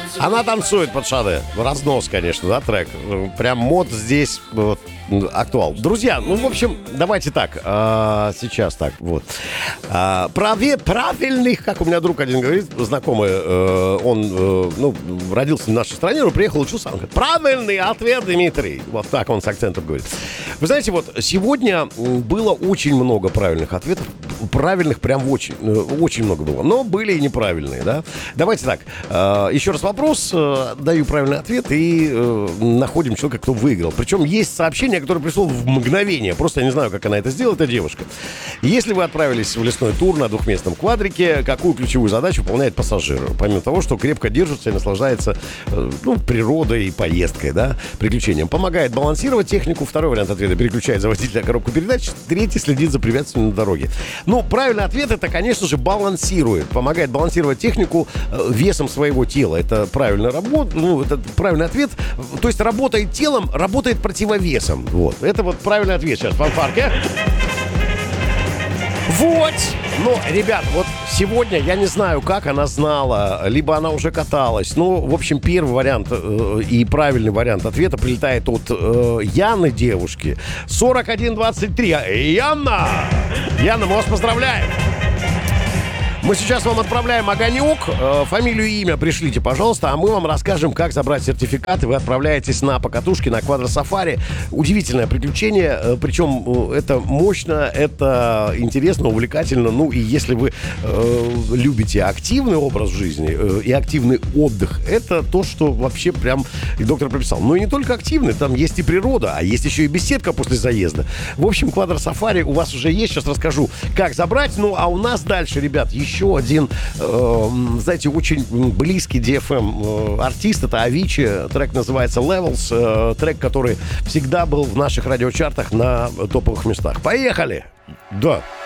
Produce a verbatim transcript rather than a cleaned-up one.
Она танцует под шаде. Разнос, конечно, да, трек. Прям мод здесь вот, актуал. Друзья, ну, в общем, давайте так. А, сейчас так, вот. А, праве, правильных, как у меня друг один говорит, знакомый, э, он, э, ну, родился в нашей стране, но приехал, учился, он говорит, правильный ответ, Дмитрий. Вот так он с акцентом говорит. Вы знаете, вот сегодня было очень много правильных ответов. Правильных прям очень, очень много было. Но были и неправильные, да. Давайте так. Э, еще раз вопрос. Э, даю правильный ответ и э, находим человека, кто выиграл. Причем есть сообщение, которое пришло в мгновение. Просто я не знаю, как она это сделала, эта девушка. Если вы отправились в лесной тур на двухместном квадрике, какую ключевую задачу выполняет пассажир? Помимо того, что крепко держится и наслаждается э, ну, природой и поездкой, да, приключением. Помогает балансировать технику. Второй вариант ответа: переключает за водителя коробку передач. Третий: следит за препятствиями на дороге. Ну, правильный ответ — это, конечно же, балансирует. Помогает балансировать технику э, весом своего тела. Это правильная работа, ну, это правильный ответ. То есть работает телом, работает противовесом. Вот. Это вот правильный ответ сейчас. Фанфарки. Вот. Но, ребят, вот сегодня я не знаю, как она знала, либо она уже каталась. Ну, в общем, первый вариант э, и правильный вариант ответа прилетает от э, Яны, девушки. сорок один двадцать три. Яна! Яна, мы вас поздравляем! Мы сейчас вам отправляем огонек. Фамилию и имя пришлите, пожалуйста, а мы вам расскажем, как забрать сертификат. И вы отправляетесь на покатушки, на квадросафари. Удивительное приключение. Причем это мощно, это интересно, увлекательно. Ну и если вы э, любите активный образ жизни э, и активный отдых, это то, что вообще прям и доктор прописал. Но и не только активный, там есть и природа, а есть еще и беседка после заезда. В общем, квадросафари у вас уже есть. Сейчас расскажу, как забрать. Ну а у нас дальше, ребят, еще Еще один, э, знаете, очень близкий ди эф эм э, артист, это Avicii, трек называется Levels, э, трек, который всегда был в наших радиочартах на топовых местах. Поехали! Да.